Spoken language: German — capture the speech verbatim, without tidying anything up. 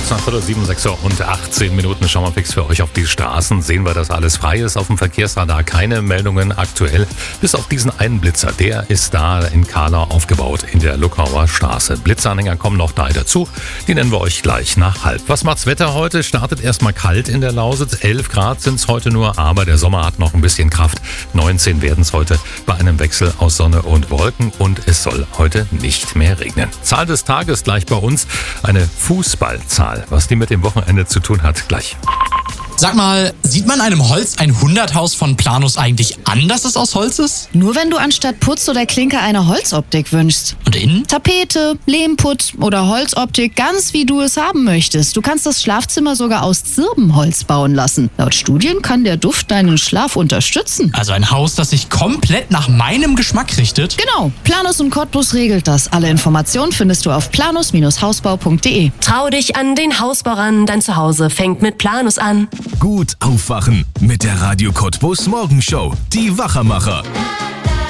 Kurz nach Viertel sieben, sechs Uhr und achtzehn Minuten schauen wir fix für euch auf die Straßen. Sehen wir, dass alles frei ist. Auf dem Verkehrsradar keine Meldungen aktuell. Bis auf diesen einen Blitzer. Der ist da in Kahlau aufgebaut in der Luckauer Straße. Blitzanhänger kommen noch drei dazu. Die nennen wir euch gleich nach halb. Was macht's Wetter heute? Startet erstmal kalt in der Lausitz. elf Grad sind es heute nur, aber der Sommer hat noch ein bisschen Kraft. neunzehn werden es heute bei einem Wechsel aus Sonne und Wolken. Und es soll heute nicht mehr regnen. Zahl des Tages gleich bei uns. Eine Fußballzahl. Was die mit dem Wochenende zu tun hat, gleich. Sag mal, sieht man einem Holz Hundert-Haus von Planus eigentlich an, dass es aus Holz ist? Nur wenn du anstatt Putz oder Klinker eine Holzoptik wünschst. Und innen? Tapete, Lehmputz oder Holzoptik, ganz wie du es haben möchtest. Du kannst das Schlafzimmer sogar aus Zirbenholz bauen lassen. Laut Studien kann der Duft deinen Schlaf unterstützen. Also ein Haus, das sich komplett nach meinem Geschmack richtet? Genau, Planus und Cottbus regelt das. Alle Informationen findest du auf planus Hausbau punkt de. Trau dich an den Hausbau ran, dein Zuhause fängt mit Planus an. Gut aufwachen mit der Radio Cottbus Morgenshow. Die Wachermacher.